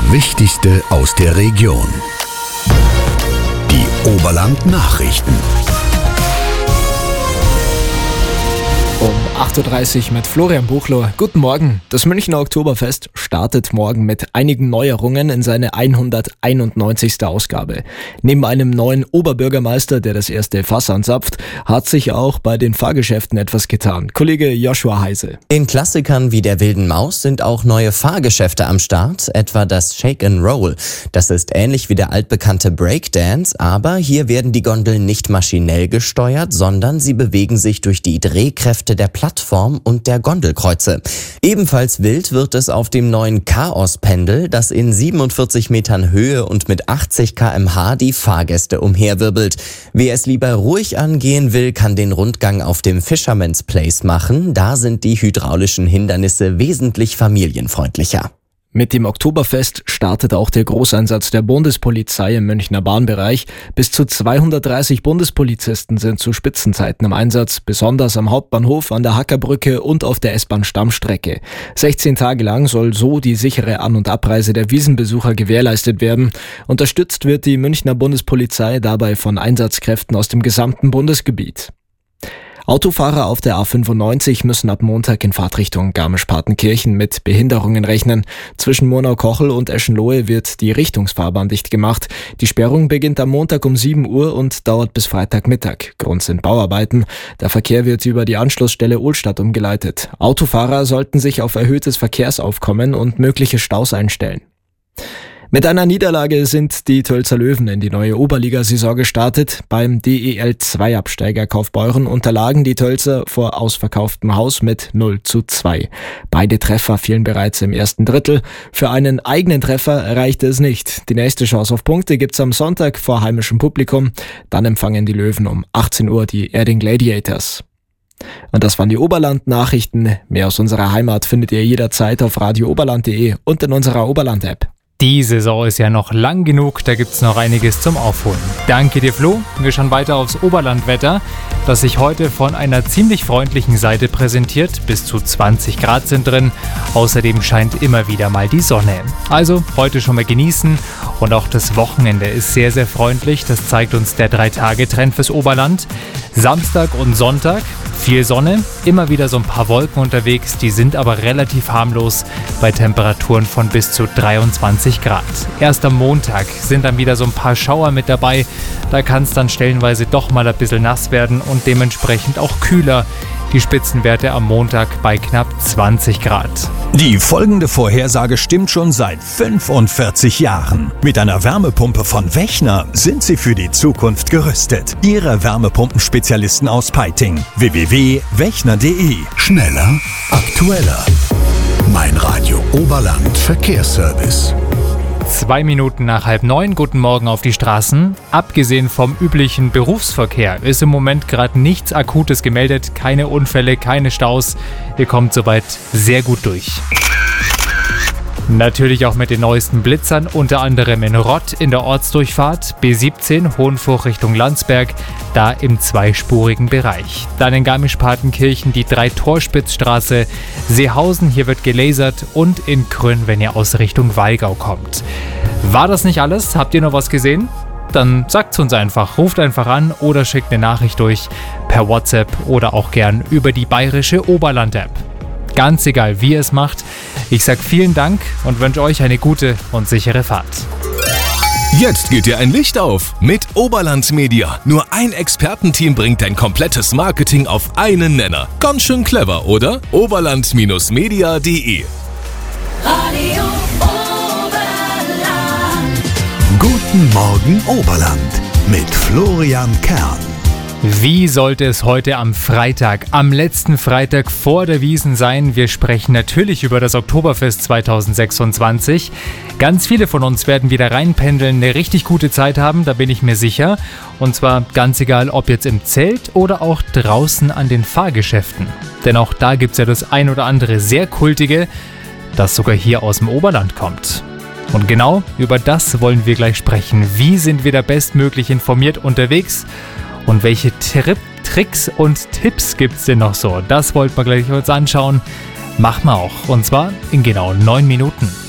Wichtigste aus der Region. Die Oberland-Nachrichten. Um 8.30 Uhr mit Florian Buchler. Guten Morgen. Das Münchner Oktoberfest startet morgen mit einigen Neuerungen in seine 191. Ausgabe. Neben einem neuen Oberbürgermeister, der das erste Fass anzapft, hat sich auch bei den Fahrgeschäften etwas getan. Kollege Joshua Heise. In Klassikern wie der Wilden Maus sind auch neue Fahrgeschäfte am Start, etwa das Shake and Roll. Das ist ähnlich wie der altbekannte Breakdance, aber hier werden die Gondeln nicht maschinell gesteuert, sondern sie bewegen sich durch die Drehkräfte der Plattform und der Gondelkreuze. Ebenfalls wild wird es auf dem neuen Chaos-Pendel, das in 47 Metern Höhe und mit 80 km/h die Fahrgäste umherwirbelt. Wer es lieber ruhig angehen will, kann den Rundgang auf dem Fisherman's Place machen. Da sind die hydraulischen Hindernisse wesentlich familienfreundlicher. Mit dem Oktoberfest startet auch der Großeinsatz der Bundespolizei im Münchner Bahnbereich. Bis zu 230 Bundespolizisten sind zu Spitzenzeiten im Einsatz, besonders am Hauptbahnhof, an der Hackerbrücke und auf der S-Bahn-Stammstrecke. 16 Tage lang soll so die sichere An- und Abreise der Wiesenbesucher gewährleistet werden. Unterstützt wird die Münchner Bundespolizei dabei von Einsatzkräften aus dem gesamten Bundesgebiet. Autofahrer auf der A95 müssen ab Montag in Fahrtrichtung Garmisch-Partenkirchen mit Behinderungen rechnen. Zwischen Murnau-Kochel und Eschenlohe wird die Richtungsfahrbahn dicht gemacht. Die Sperrung beginnt am Montag um 7 Uhr und dauert bis Freitagmittag. Grund sind Bauarbeiten. Der Verkehr wird über die Anschlussstelle Ohlstadt umgeleitet. Autofahrer sollten sich auf erhöhtes Verkehrsaufkommen und mögliche Staus einstellen. Mit einer Niederlage sind die Tölzer Löwen in die neue Oberligasaison gestartet. Beim DEL-2-Absteiger Kaufbeuren unterlagen die Tölzer vor ausverkauftem Haus mit 0:2. Beide Treffer fielen bereits im ersten Drittel. Für einen eigenen Treffer reichte es nicht. Die nächste Chance auf Punkte gibt's am Sonntag vor heimischem Publikum. Dann empfangen die Löwen um 18 Uhr die Erding Gladiators. Und das waren die Oberland-Nachrichten. Mehr aus unserer Heimat findet ihr jederzeit auf radiooberland.de und in unserer Oberland-App. Die Saison ist ja noch lang genug, da gibt's noch einiges zum Aufholen. Danke dir, Flo. Wir schauen weiter aufs Oberlandwetter, das sich heute von einer ziemlich freundlichen Seite präsentiert. Bis zu 20 Grad sind drin. Außerdem scheint immer wieder mal die Sonne. Also heute schon mal genießen. Und auch das Wochenende ist sehr, sehr freundlich. Das zeigt uns der 3-Tage-Trend fürs Oberland. Samstag und Sonntag viel Sonne, immer wieder so ein paar Wolken unterwegs, die sind aber relativ harmlos bei Temperaturen von bis zu 23 Grad. Erst am Montag sind dann wieder so ein paar Schauer mit dabei, da kann es dann stellenweise doch mal ein bisschen nass werden und dementsprechend auch kühler. Die Spitzenwerte am Montag bei knapp 20 Grad. Die folgende Vorhersage stimmt schon seit 45 Jahren. Mit einer Wärmepumpe von Wechner sind Sie für die Zukunft gerüstet. Ihre Wärmepumpenspezialisten aus Peiting. www.wechner.de. Schneller, aktueller. Mein Radio Oberland Verkehrsservice. 2 Minuten nach 8:30, guten Morgen auf die Straßen. Abgesehen vom üblichen Berufsverkehr ist im Moment gerade nichts Akutes gemeldet. Keine Unfälle, keine Staus. Ihr kommt soweit sehr gut durch. Natürlich auch mit den neuesten Blitzern, unter anderem in Rott in der Ortsdurchfahrt, B17 Hohenfurch Richtung Landsberg, da im zweispurigen Bereich. Dann in Garmisch-Partenkirchen die 3-Torspitzstraße, Seehausen, hier wird gelasert und in Krönn, wenn ihr aus Richtung Wallgau kommt. War das nicht alles? Habt ihr noch was gesehen? Dann sagt's uns einfach, ruft einfach an oder schickt eine Nachricht durch per WhatsApp oder auch gern über die bayerische Oberland-App. Ganz egal, wie ihr es macht. Ich sag vielen Dank und wünsche euch eine gute und sichere Fahrt. Jetzt geht dir ein Licht auf mit Oberland Media. Nur ein Expertenteam bringt dein komplettes Marketing auf einen Nenner. Ganz schön clever, oder? Oberland-media.de. Radio Oberland. Guten Morgen Oberland mit Florian Kern. Wie sollte es heute am Freitag, am letzten Freitag vor der Wiesn sein? Wir sprechen natürlich über das Oktoberfest 2026. Ganz viele von uns werden wieder reinpendeln, eine richtig gute Zeit haben, da bin ich mir sicher. Und zwar ganz egal, ob jetzt im Zelt oder auch draußen an den Fahrgeschäften. Denn auch da gibt es ja das ein oder andere sehr kultige, das sogar hier aus dem Oberland kommt. Und genau über das wollen wir gleich sprechen. Wie sind wir da bestmöglich informiert unterwegs? Und welche Tricks und Tipps gibt's denn noch so? Das wollten wir gleich uns anschauen. Machen wir auch. Und zwar in genau 9 Minuten.